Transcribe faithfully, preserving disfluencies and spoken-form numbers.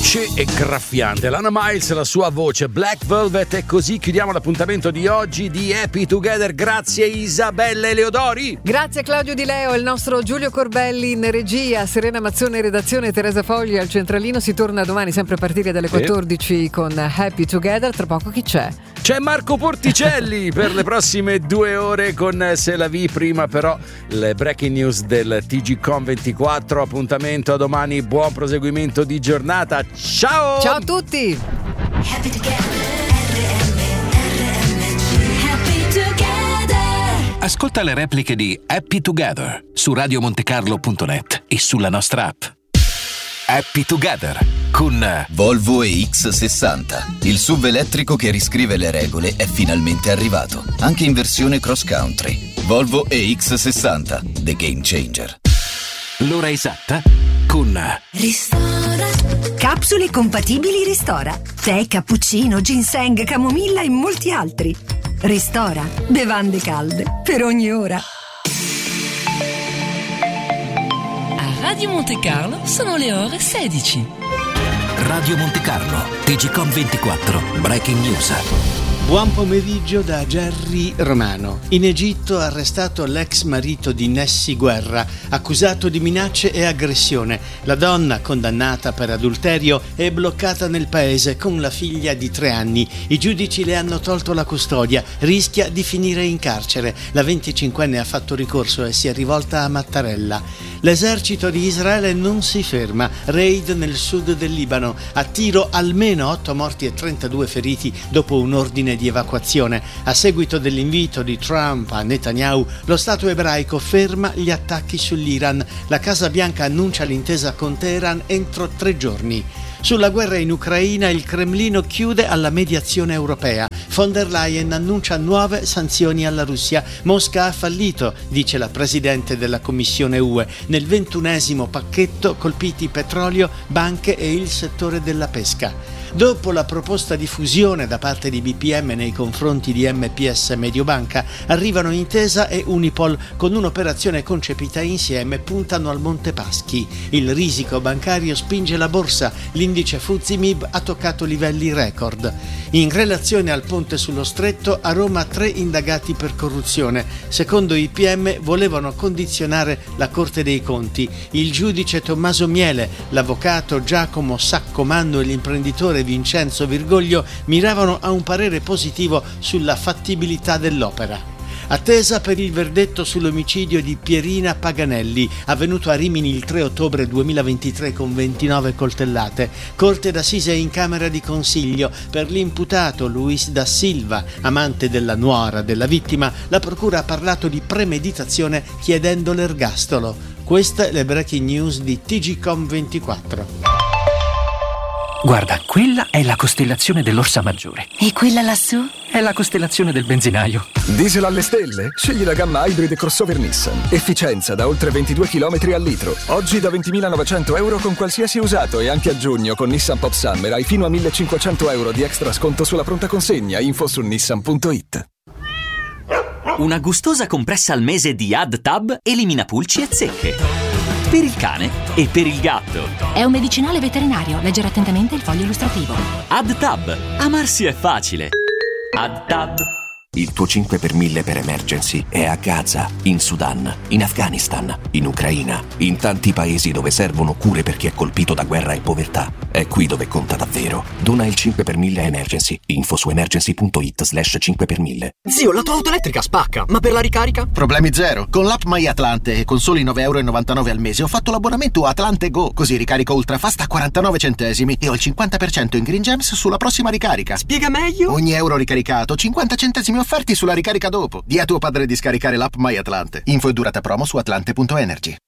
dolce e graffiante. Lana Miles, la sua voce, Black Velvet, e così chiudiamo l'appuntamento di oggi di Happy Together. Grazie Isabella Eleodori. Grazie Claudio Di Leo, il nostro Giulio Corbelli in regia, Serena Mazzone in redazione, Teresa Fogli al centralino. Si torna domani sempre a partire dalle quattordici sì. con Happy Together. Tra poco chi c'è? C'è Marco Porticelli per le prossime due ore con Se la vi. Prima però le breaking news del T G Com ventiquattro. Appuntamento a domani, buon proseguimento di giornata. Ciao! Ciao a tutti! Happy together, R M, R M C, happy together. Ascolta le repliche di Happy Together su radio montecarlo punto net e sulla nostra app. Happy Together con Volvo E X sessanta, il S U V elettrico che riscrive le regole, è finalmente arrivato, anche in versione cross country. Volvo E X sessanta, the game changer. L'ora esatta con Ristora. Capsule compatibili Ristora. Tè, cappuccino, ginseng, camomilla e molti altri. Ristora. Bevande calde per ogni ora. A Radio Montecarlo sono le ore sedici. Radio Montecarlo, T G Com ventiquattro, breaking news. Buon pomeriggio da Gerry Romano. In Egitto arrestato l'ex marito di Nessi Guerra, accusato di minacce e aggressione. La donna, condannata per adulterio, è bloccata nel paese con la figlia di tre anni. I giudici le hanno tolto la custodia, rischia di finire in carcere. La venticinquenne ha fatto ricorso e si è rivolta a Mattarella. L'esercito di Israele non si ferma. Raid nel sud del Libano. A tiro almeno otto morti e trentadue feriti dopo un ordine di evacuazione. A seguito dell'invito di Trump a Netanyahu, lo Stato ebraico ferma gli attacchi sull'Iran. La Casa Bianca annuncia l'intesa con Teheran entro tre giorni. Sulla guerra in Ucraina il Cremlino chiude alla mediazione europea. Von der Leyen annuncia nuove sanzioni alla Russia. Mosca ha fallito, dice la presidente della Commissione U E. Nel ventunesimo pacchetto colpiti petrolio, banche e il settore della pesca. Dopo la proposta di fusione da parte di B P M nei confronti di M P S Mediobanca, arrivano Intesa e Unipol. Con un'operazione concepita insieme puntano al Monte Paschi. Il risico bancario spinge la borsa. L'indice Fuzzi M I B ha toccato livelli record. In relazione al ponte sullo Stretto, a Roma tre indagati per corruzione. Secondo I P M volevano condizionare la Corte dei Conti. Il giudice Tommaso Miele, l'avvocato Giacomo Saccomanno e l'imprenditore Vincenzo Virgoglio miravano a un parere positivo sulla fattibilità dell'opera. Attesa per il verdetto sull'omicidio di Pierina Paganelli, avvenuto a Rimini il tre ottobre duemilaventitré con ventinove coltellate. Corte d'assise in camera di consiglio. Per l'imputato Luis da Silva, amante della nuora della vittima, la procura ha parlato di premeditazione chiedendo l'ergastolo. Queste le breaking news di T G Com ventiquattro. Guarda, quella è la costellazione dell'Orsa Maggiore. E quella lassù? È la costellazione del benzinaio. Diesel alle stelle? Scegli la gamma Hybrid e crossover Nissan. Efficienza da oltre ventidue chilometri al litro. Oggi da ventimilanovecento euro con qualsiasi usato, e anche a giugno con Nissan Pop Summer hai fino a millecinquecento euro di extra sconto sulla pronta consegna. Info su nissan punto it. Una gustosa compressa al mese di AddTab elimina pulci e zecche. Per il cane e per il gatto. È un medicinale veterinario. Leggere attentamente il foglio illustrativo. AddTab. Amarsi è facile. AddTab. Il tuo cinque per mille per emergency è a Gaza, in Sudan, in Afghanistan, in Ucraina, in tanti paesi dove servono cure per chi è colpito da guerra e povertà. È qui dove conta davvero. Dona il cinque per mille a Emergency. Info su emergency punto it slash cinque per mille. Zio, la tua auto elettrica spacca, ma per la ricarica? Problemi zero. Con l'app MyAtlante e con soli nove virgola novantanove euro al mese ho fatto l'abbonamento Atlante Go. Così ricarico ultrafast a quarantanove centesimi e ho il cinquanta per cento in Green Gems sulla prossima ricarica. Spiega meglio? Ogni euro ricaricato, cinquanta centesimi offerti sulla ricarica dopo. Di a tuo padre di scaricare l'app MyAtlante. Info e durata promo su atlante punto energy.